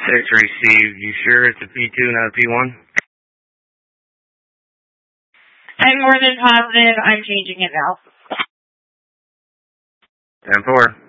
received. You sure it's a P2, not a P1? I'm more than positive. I'm changing it now. 10-4.